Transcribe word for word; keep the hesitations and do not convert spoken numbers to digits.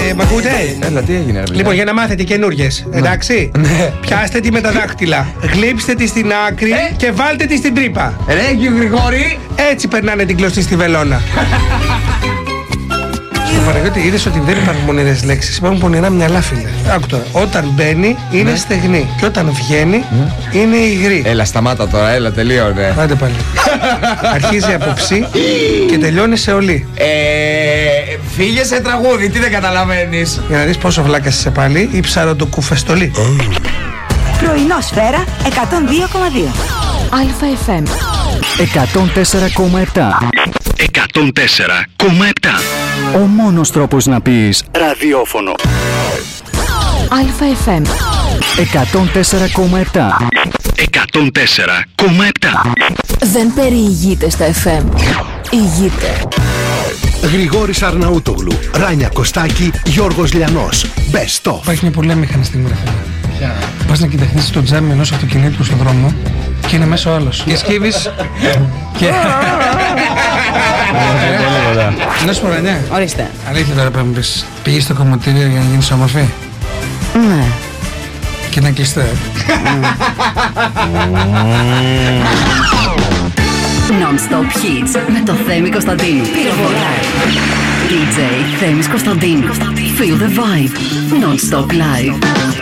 μ' ακούτε? Έλα, τι έγινε, ρε, Λοιπόν, για να μάθετε καινούριες, εντάξει. Ναι. Πιάστε τη με τα δάχτυλα, γλύψτε τη στην άκρη Ε. και βάλτε τη στην τρύπα. Ρε, κύριο Γρηγόρη. Έτσι περνάνε την κλωστή στη βελόνα. Στο Παναγιώτη, είδες ότι δεν υπάρχουν πονηρές λέξεις, υπάρχουν πονηρά μυαλά, φίλε. Άκου τώρα. Όταν μπαίνει είναι Ναι. στεγνή και όταν βγαίνει είναι υγρή. Έλα, σταμάτα τώρα, έλα, τελείωνε. Άντε πάλι. Αρχίζει από ψή και τελειώνει σε ολί. Ε, φύγε σε τραγούδι, τι δεν καταλαβαίνεις. Για να δεις πόσο βλάκας είσαι πάλι, η ψαροντοκουφεστολή. Πρωινό Σφαίρα εκατόν δύο κόμμα δύο. Α-εφ εμ εκατόν τέσσερα κόμμα επτά. εκατόν τέσσερα κόμμα επτά. Ο μόνος τρόπος να πεις ραδιόφωνο. Α-εφ εμ εκατόν τέσσερα κόμμα επτά. εκατόν τέσσερα κόμμα επτά. Δεν περιηγείται στα εφ εμ. Ηγείται. Γρηγόρης Αρναούτογλου, Ράνια Κωστάκη, Γιώργος Λιανός. Best of. Υπάρχει μια πολύ αμήχανη στιγμή, ρε φίλε. Πας να κοιταχθείς το τζάμι ενός αυτοκινήτου στον δρόμο και είναι μέσα ο άλλος. Και σκύβεις και... Να σου πω, Ρανιά. Ορίστε. Αλήθεια τώρα πρέπει να πεις, πήγες στο κομμωτήριο για να γίνεις όμορφη Ναι. και να κλειστώ. Non-stop hits με το Θέμη Κωνσταντίνου. Πυροβολάει. ντι τζέι Θέμης Κωνσταντίνου. Feel the vibe. Non-stop live.